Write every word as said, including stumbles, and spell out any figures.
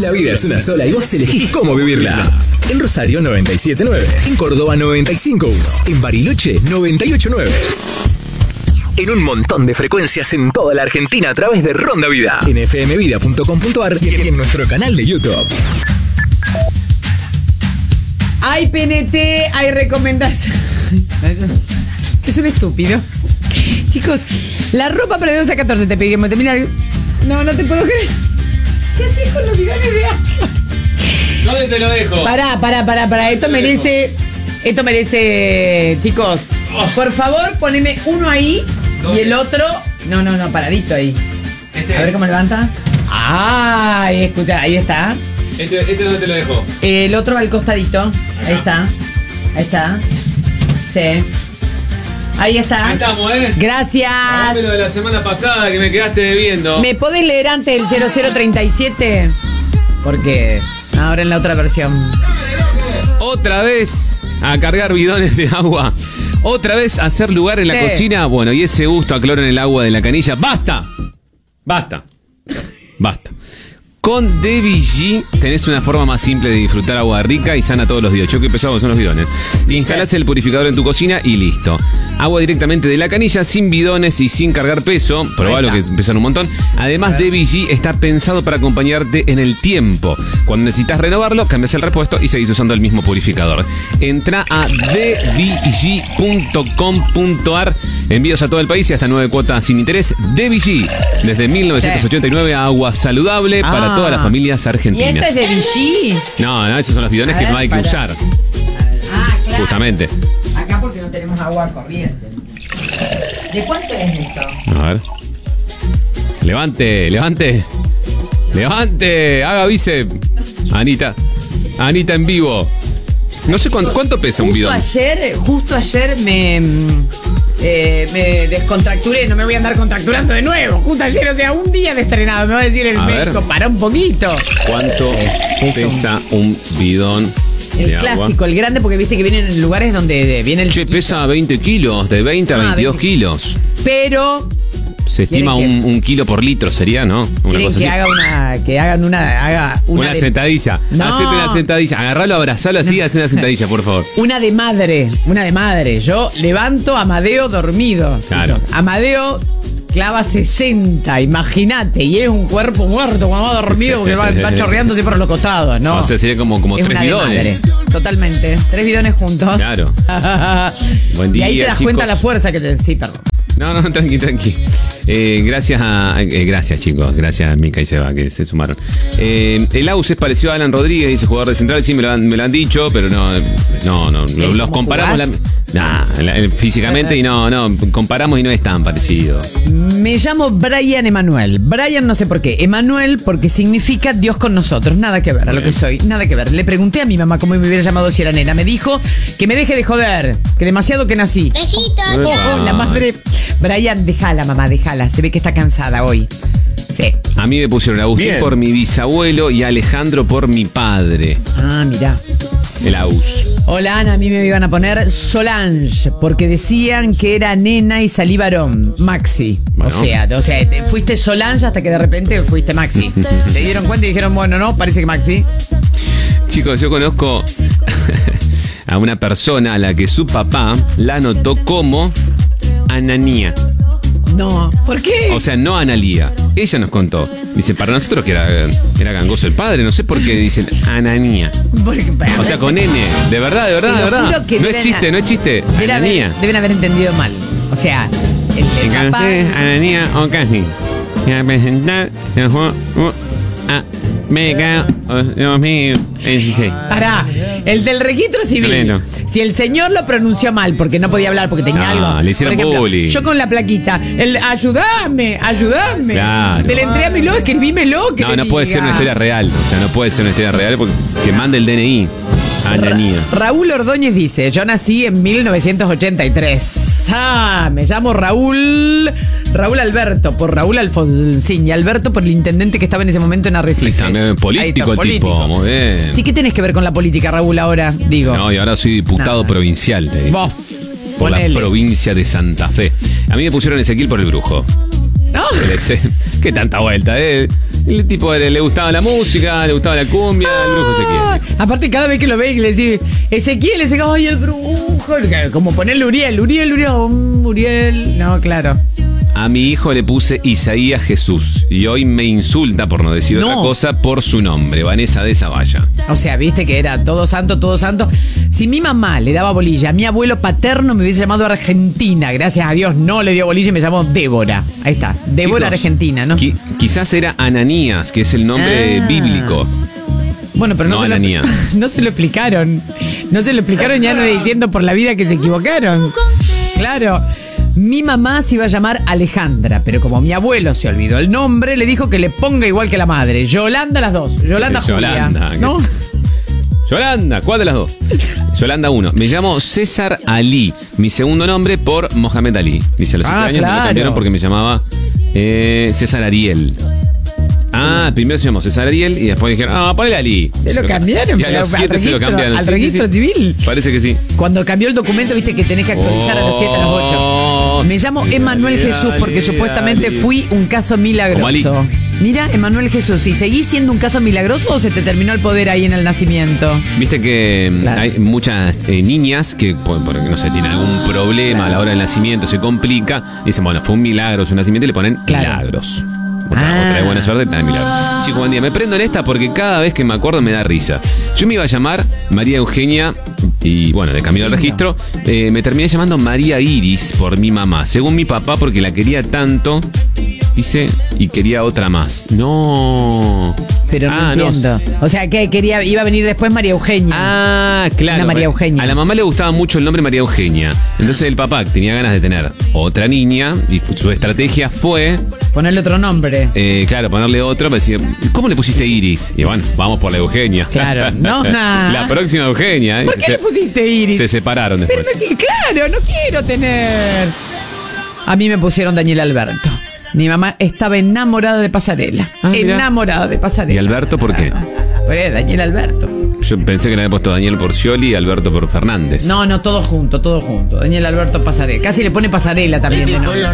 La vida es una sola y vos elegís cómo vivirla. En Rosario noventa y siete punto nueve, en Córdoba noventa y cinco punto uno, en Bariloche noventa y ocho punto nueve. En un montón de frecuencias en toda la Argentina a través de Ronda Vida, en f m vida punto com punto a r y en nuestro canal de YouTube. Hay P N T, hay recomendaciones. Es un estúpido. Chicos, la ropa para de doce a catorce te pedimos. Te mira. No, no te puedo creer. ¿Qué haces con los bidones de agua? ¿Dónde te lo dejo? Pará, pará, pará, pará. Esto merece. Esto merece. Chicos, oh. Por favor, poneme uno ahí. ¿Dónde? Y el otro. No, no, no, paradito ahí. Este. A ver cómo levanta. Ay, escucha, ahí está. Este, este ¿dónde te lo dejo? El otro al costadito. Acá. Ahí está. Ahí está. Sí. Ahí está. Ahí estamos, ¿eh? Gracias. Dame lo de la semana pasada que me quedaste debiendo. ¿Me podés leer antes el cero cero treinta y siete? Porque ahora en la otra versión. Otra vez a cargar bidones de agua. Otra vez a hacer lugar en la sí. cocina. Bueno, y ese gusto a cloro en el agua de la canilla. ¡Basta! ¡Basta! ¡Basta! Con D V G tenés una forma más simple de disfrutar agua rica y sana todos los días. Choque pesado son los bidones. Instalás el purificador en tu cocina y listo. Agua directamente de la canilla, sin bidones y sin cargar peso. Probalo que pesan un montón. Además, D V G está pensado para acompañarte en el tiempo. Cuando necesitas renovarlo, cambias el repuesto y seguís usando el mismo purificador. Entra a d v g punto com punto a r. Envíos a todo el país y hasta nueve cuotas sin interés. D V G, desde mil novecientos ochenta y nueve, agua saludable ah. para todas las familias argentinas. ¿Y esta es D V G? No, no, esos son los bidones que no hay que para. usar. Ah, claro. Justamente. Acá porque no tenemos agua corriente. ¿De cuánto es esto? A ver. Levante, levante. Levante, haga bíceps. Anita. Anita en vivo. No sé cuánto, cuánto pesa justo un bidón. Ayer, justo ayer me, eh, me descontracturé. No me voy a andar contracturando de nuevo. Justo ayer, o sea, un día de estrenado. Me va a decir el a médico, ver. Para un poquito. ¿Cuánto sí, pesa un, un bidón? El clásico, agua. El grande, porque viste que vienen en lugares donde viene el... Che, pesa veinte kilos, de veinte a veintidós kilos. Pero... Se estima un, que, un kilo por litro, sería, ¿no? Una cosa que así. Haga una, que hagan una... Haga una, una de... sentadilla. No. Hacete una sentadilla. Agarralo, abrazalo así y haz una sentadilla, por favor. Una de madre, una de madre. Yo levanto a Amadeo dormido. Claro. Amadeo... clava sesenta, imagínate, y es un cuerpo muerto cuando va dormido porque va, va chorreándose por los costados, ¿no? O sea, sería como, como tres bidones. Totalmente, tres bidones juntos. Claro. Buen día, y ahí te das chicos. cuenta la fuerza que te... Sí, perdón. No, no, tranqui, tranqui. Eh, gracias a... Eh, gracias, chicos. Gracias a Mica y Seba que se sumaron. Eh, el Aus es parecido a Alan Rodríguez, dice jugador de Central. Sí, me lo han, me lo han dicho, pero no... No, no. Lo, los comparamos... La, nah, la, físicamente y no, no. Comparamos y no es tan parecido. Me llamo Brian Emanuel. Brian no sé por qué. Emanuel porque significa Dios con nosotros. Nada que ver a lo que soy. Nada que ver. Le pregunté a mi mamá cómo me hubiera llamado si era nena. Me dijo que me deje de joder. Que demasiado que nací. Oh, la madre... Brian, déjala, mamá, déjala. Se ve que está cansada hoy. Sí. A mí me pusieron Agustín Bien. por mi bisabuelo y Alejandro por mi padre. Ah, mirá. El Aus. Hola, Ana, a mí me iban a poner Solange, porque decían que era nena y salí varón. Maxi. Bueno. O sea, o sea, fuiste Solange hasta que de repente fuiste Maxi. Se dieron cuenta y dijeron, bueno, no, parece que Maxi. Chicos, yo conozco a una persona a la que su papá la anotó como Ananía. No, ¿por qué? O sea, no Analía. Ella nos contó. Dice, para nosotros que era, era gangoso el padre, no sé por qué dicen Ananía. Porque, o sea, con N. De verdad, de verdad, de verdad. No es chiste, no es chiste. Deben Ananía. Haber, deben haber entendido mal. O sea, el, el papá... Ananía o casi. A presentar... Ah, me cago, oh, Dios mío. Pará, el del registro civil. Tremendo. Si el señor lo pronunció mal porque no podía hablar, porque tenía no, algo. Le hicieron bullying. Yo con la plaquita, el ayudame, ayudame. Claro. Deletréamelo, escribímelo. Que no, no puede diga. ser una historia real. O sea, no puede ser una historia real porque que mande el D N I. Ananía. Raúl Ordóñez dice, yo nací en mil novecientos ochenta y tres. Ah, me llamo Raúl Raúl Alberto, por Raúl Alfonsín, y Alberto por el intendente que estaba en ese momento en Arrecifes. También político el político. tipo, muy bien. Sí, ¿qué tenés que ver con la política, Raúl, ahora? Digo. No, y ahora soy diputado Nada. provincial, te dice. Vos, por ponele. la provincia de Santa Fe. A mí me pusieron Ezequiel por el brujo. No. Qué tanta vuelta, ¿eh? El tipo le, le gustaba la música, le gustaba la cumbia, el brujo Ezequiel. Aparte, cada vez que lo ve y le dice Ezequiel, ese ay, el brujo. Como ponerle Uriel, Uriel, Uriel, um, Uriel. No, claro. A mi hijo le puse Isaías Jesús y hoy me insulta, por no decir no. otra cosa, por su nombre, Vanessa de Zavalla. O sea, viste que era todo santo, todo santo. Si mi mamá le daba bolilla a mi abuelo paterno, me hubiese llamado Argentina. Gracias a Dios no le dio bolilla y me llamó Débora. Ahí está, Débora Chicos, Argentina, ¿no? Qui- quizás era Ananías, que es el nombre Ah. bíblico. Bueno, pero no, No, se lo, Ananías. no se lo explicaron. No se lo explicaron ya no diciendo por la vida que se equivocaron. Claro. Mi mamá se iba a llamar Alejandra, pero como mi abuelo se olvidó el nombre, le dijo que le ponga igual que la madre. Yolanda las dos. Yolanda Julia. Yolanda, ¿No? Yolanda, ¿cuál de las dos? Yolanda uno. Me llamo César Ali, mi segundo nombre por Mohamed Ali. Dice, a los siete Ah, años me claro. lo cambiaron porque me llamaba eh, César Ariel. Ah, primero se llamó César Ariel y después dijeron, ah, ponle Ali. Se lo cambiaron, y a pero los al siete se lo registro- cambiaron. al Sí, sí, registro sí. civil. Parece que sí. Cuando cambió el documento, viste que tenés que actualizar a los siete, a los ocho. Oh. Me llamo Emanuel Ali, Jesús porque Ali, supuestamente Ali. fui un caso Como Ali. milagroso. Mira, Emanuel Jesús, ¿y seguís siendo un caso milagroso o se te terminó el poder ahí en el nacimiento? Viste que mm, Claro. hay muchas eh, niñas que, por, por- no sé, tienen algún problema a la hora del nacimiento, se complica, y dicen, bueno, fue un milagro su nacimiento y le ponen Claro. milagros. Otra, Ah. otra de buena suerte, también milagro. Chicos, buen día. Me prendo en esta porque cada vez que me acuerdo me da risa. Yo me iba a llamar María Eugenia y, bueno, de camino al Lindo. registro, eh, me terminé llamando María Iris por mi mamá. Según mi papá, porque la quería tanto, dice, y quería otra más. No. Pero no Ah, entiendo. O sea, que quería, iba a venir después María Eugenia. Ah, claro. Una María Eugenia. A la mamá le gustaba mucho el nombre María Eugenia. Entonces el papá tenía ganas de tener otra niña y su estrategia fue, Ponerle otro nombre. eh, claro, ponerle otro. Me decía, ¿cómo le pusiste Iris? Y bueno, vamos por la Eugenia. Claro, no. La próxima Eugenia. ¿eh? ¿Por qué se, le pusiste Iris? se separaron Pero después. no, que- claro, no quiero tener. A mí me pusieron Daniel Alberto. Mi mamá estaba enamorada de Pasarela. Ah, mirá. enamorada de Pasarela. ¿Y Alberto por qué? Pero es Daniel Alberto. Yo pensé que le había puesto Daniel por Scioli y Alberto por Fernández. No, no, todo junto, todo junto. Daniel Alberto Pasarela. Casi le pone Pasarela también de nombre.